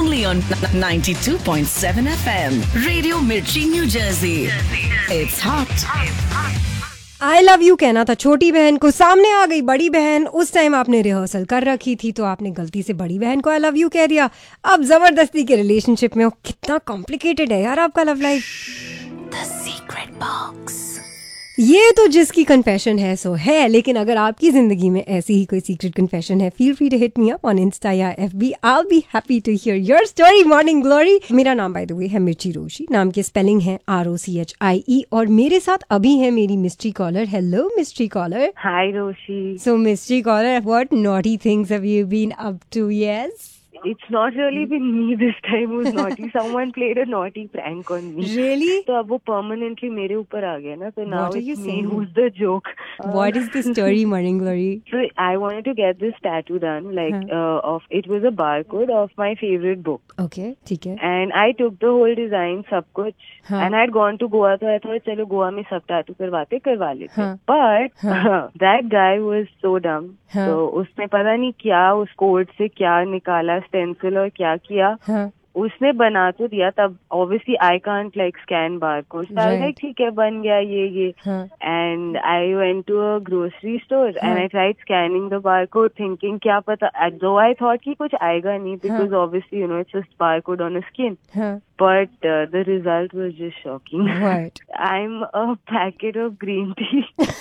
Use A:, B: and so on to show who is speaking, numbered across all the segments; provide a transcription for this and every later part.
A: only on 92.7 FM. Radio Mirchi, New Jersey. It's hot.
B: I love you कहना था छोटी बहन को, सामने आ गई बड़ी बहन। उस टाइम आपने रिहर्सल कर रखी थी तो आपने गलती से बड़ी बहन को आई लव यू कह दिया। अब जबरदस्ती के रिलेशनशिप में हो। कितना कॉम्प्लिकेटेड है यार आपका love life. The secret box, ये तो जिसकी कन्फेशन है सो है, लेकिन अगर आपकी जिंदगी में ऐसी ही कोई सीक्रेट कन्फेशन है, feel free to hit me up on Insta या FB. I will be happy to here your story. Morning glory. मेरा नाम बाय द वे है मिर्ची रोशी। नाम के स्पेलिंग है ROCHIE। और मेरे साथ अभी है मेरी mystery collar. Hello mystery collar.
C: Hi Roshi.
B: So mystery collar, what naughty things have you been up to? Yes,
C: It's not really been me this time who's naughty. Someone played a naughty prank on me.
B: Really?
C: तो अब वो permanently मेरे ऊपर आ गया ना, तो now
B: What are you
C: it's me
B: saying?
C: who's the joke.
B: What is the story, Morning Glory?
C: So I wanted to get this tattoo done, like it was a barcode of my favorite book.
B: Okay, ठीक है।
C: And I took the whole design, सब कुछ.
B: हाँ.
C: And I had gone to Goa, तो I thought चलो गोवा में सब tattoo करवा लेते.
B: हाँ.
C: But that guy was so dumb.
B: हाँ.
C: तो उसने पता नहीं क्या उस कोड से क्या निकाला, स्टेंसिल और क्या किया.
B: हाँ.
C: उसने बना तो दिया, तब obviously I can't like scan barcode. Like ठीक है, बन गया ये. And I went to a grocery store and I tried scanning the barcode thinking क्या पता, दो आई थॉट कि कुछ आएगा नहीं because obviously you know it's just barcode on a skin. But the result was just shocking.
B: What?
C: I'm a packet of green tea.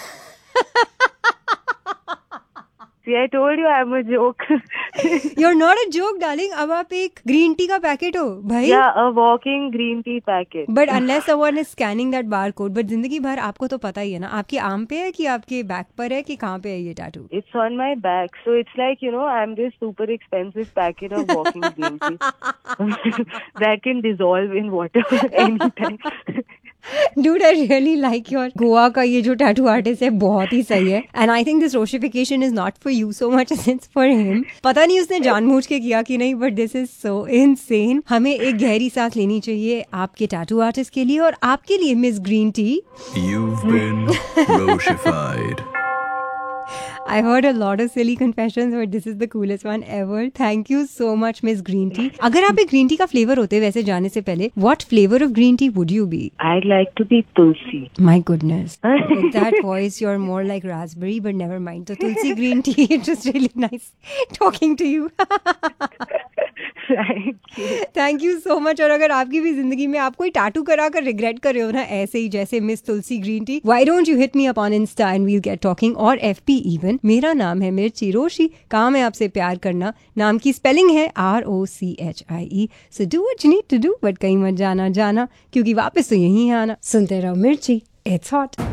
C: See, I told you I'm a joke.
B: You're not a joke, darling. अब आप एक green tea का packet हो भाई.
C: Yeah, a walking green tea packet.
B: But unless someone is scanning that barcode, but जिंदगी भर आपको तो पता ही है ना, आपके आर्म पे है कि आपके बैक पर है कि कहाँ पे है ये tattoo?
C: It's on my back, so it's like, you know, I'm this super expensive packet of walking green tea that can dissolve in water anytime.
B: Dude, I really like your Goa का ये जो टैटू आर्टिस्ट है, बहुत ही सही है. And I think this Roshification is not for you so much as it's for him. पता नहीं उसने जानबूझ के किया कि नहीं, but this is so insane. हमें एक गहरी सांस लेनी चाहिए आपके टैटू आर्टिस्ट के लिए और आपके लिए miss green tea.
D: You've been Roshified.
B: I heard a lot of silly confessions, but this is the coolest one ever. Thank you so much, Miss Green Tea. अगर आप एक ग्रीन टी का flavour होते वैसे जाने से पहले, what flavor of green tea would you be?
C: I'd like to be Tulsi.
B: My goodness. With that voice, you're more like raspberry, but never mind. So Tulsi green tea, it was really nice talking to you. Thank you so much. और अगर आपकी भी जिंदगी में आप कोई tattoo करा कर रिग्रेट कर रहे हो ना, ऐसे ही जैसे miss Tulsi green tea, why don't you hit me up on Insta and we'll get talking, और FB even. मेरा नाम है मिर्ची रोशी, काम है आपसे प्यार करना. नाम की स्पेलिंग है ROCHIE. So do what you need to do, but कहीं मत जाना क्योंकि वापस तो यहीं आना. सुनते रहो मिर्ची, it's hot.